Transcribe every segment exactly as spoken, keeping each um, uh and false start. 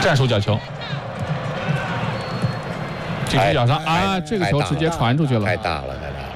战术角球，禁区角上啊，这个球直接传出去了， 太大了，太大了。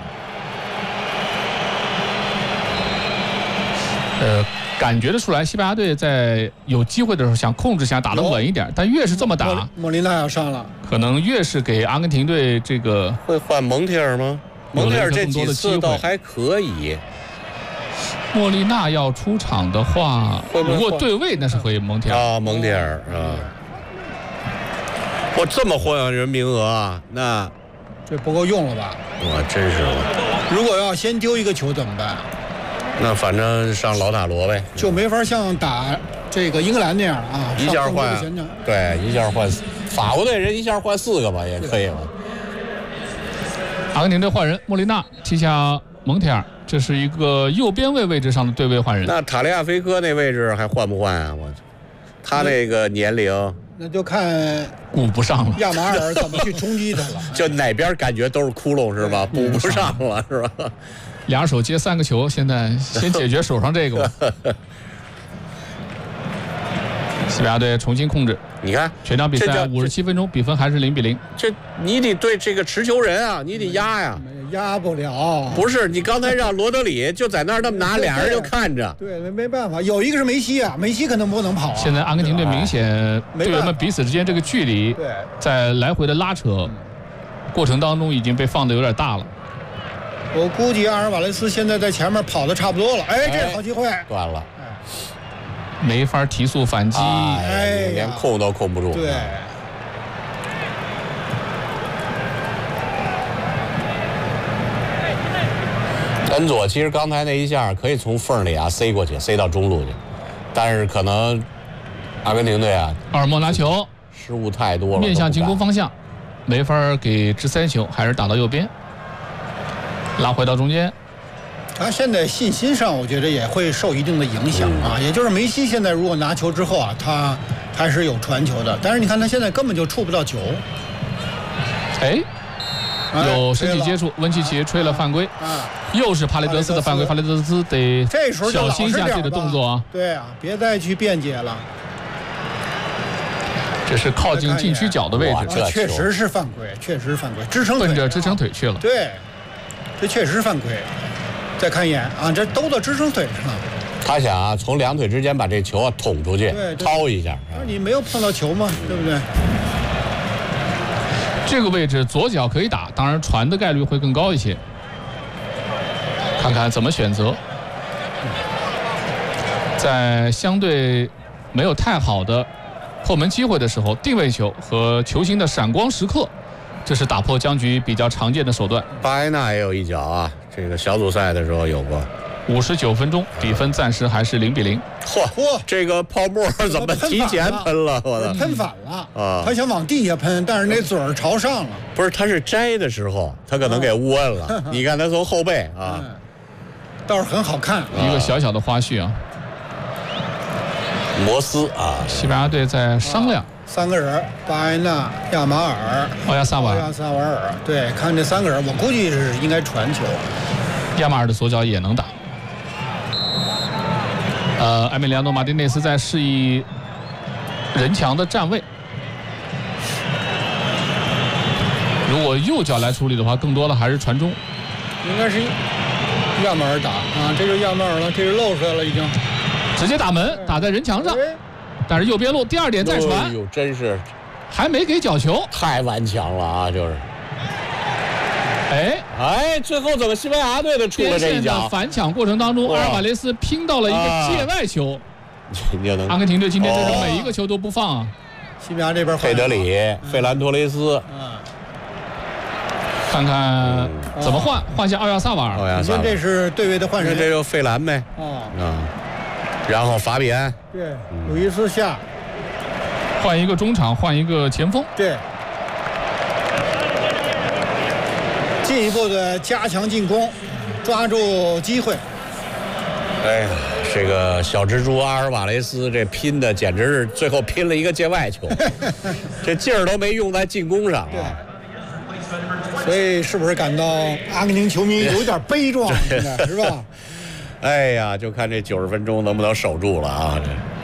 呃，感觉得出来，西班牙队在有机会的时候想控制，想打得稳一点，但越是这么打， 莫里纳要上了， 可能越是给阿根廷队这个会换蒙铁尔吗？蒙铁尔这几次倒还可以。 莫利纳要出场的话，如果对位那是回蒙铁尔啊，蒙铁尔啊。我这么换人名额啊，那这不够用了吧？ 我真是。 如果要先丢一个球怎么办？ 那反正上老塔罗呗， 就没法像打这个英格兰那样啊， 一下换，对，一下换。法国队人一下换四个吧，也可以了。 阿根廷队换人，莫利纳踢下蒙铁尔，这是一个右边卫位置上的对位换人。 那塔利亚菲科那位置还换不换啊？我，他那个年龄， 那就看顾不上了。 亚马尔怎么去冲击他了？ 就哪边感觉都是窟窿是吧？补不上了是吧？ 俩手接三个球，现在先解决手上这个吧。西班牙队重新控制， 你看全场比赛五十七分钟，比分还是零比零。 这你得对这个持球人啊，你得压呀， 压不了。 不是你刚才让罗德里就在那儿那么拿，俩人就看着。 对，没没办法，有一个是梅西啊，梅西可能不能跑啊。 现在阿根廷队明显队员们彼此之间这个距离，在来回的拉扯过程当中已经被放得有点大了。 我估计阿尔瓦雷斯现在在前面跑的差不多了，哎，这好机会断了， 没法提速反击， 哎，连控都控不住。 对， 恩佐其实刚才那一下可以从缝里啊塞过去，塞到中路去，但是可能阿根廷队啊， 奥尔莫拿球失误太多了， 面向进攻方向，没法给直塞球，还是打到右边。拉回到中间， 他现在信心上我觉得也会受一定的影响啊。也就是梅西现在如果拿球之后啊，他还是有传球的，但是你看他现在根本就触不到球。 哎，有身体接触，温契奇吹了犯规， 啊， 又是帕雷德斯的犯规，帕雷德斯得这时候小心一下这个动作啊。 对啊，别再去辩解了。 这是靠近禁区角的位置， 这确实是犯规，确实是犯规，支撑腿， 奔着支撑腿去了。 对。这确实是犯规，再看一眼啊，这都到支撑腿上了。 他想啊，从两腿之间把这球啊捅出去，掏一下。 你没有碰到球吗？对不对？ 这个位置左脚可以打，当然传的概率会更高一些。看看怎么选择，在相对没有太好的破门机会的时候，定位球和球星的闪光时刻。这是打破僵局比较常见的手段。 巴埃纳也有一脚啊，这个小组赛的时候有过。 五十九分钟，比分暂时还是零比零。 嚯嚯，这个泡沫怎么提前喷了？我的喷反了啊！ 他想往地下喷，但是那嘴儿朝上了。 不是，他是摘的时候，他可能给误摁了。你看他从后背啊， 倒是很好看。 一个小小的花絮啊。 摩斯啊， 西班牙队在商量。 三个人，巴埃纳、亚马尔、 奥亚萨瓦尔。 奥亚萨瓦尔，对，看这三个人，我估计是应该传球。 亚马尔的左脚也能打。呃，埃米利亚诺·马丁内斯在示意人墙的站位。如果右脚来处理的话，更多的还是传中。 应该是亚马尔打啊，这就亚马尔了，这是露出来了已经。 直接打门，打在人墙上。但是右边路第二点再传， 哎呦，真是还没给角球， 太顽强了啊！就是， 哎哎，最后怎么西班牙队的出了这一脚？ 反抢过程当中，阿尔瓦雷斯拼到了一个界外球。 啊、 阿根廷队今天真是每一个球都不放啊！ 西班牙这边费德里、嗯、费兰托雷斯， 嗯， 看看怎么换，换下奥亚萨瓦尔。 你看这是对位的换人， 这就费兰呗。 哦， 啊。然后法比安， 对，鲁伊斯下， 换一个中场，换一个前锋， 对，进一步的加强进攻，抓住机会。 哎呀，这个小蜘蛛阿尔瓦雷斯这拼的简直是最后拼了一个界外球，这劲儿都没用在进攻上啊。 所以是不是感到阿根廷球迷有点悲壮，是吧？ 哎呀，就看这九十分钟能不能守住了啊！这。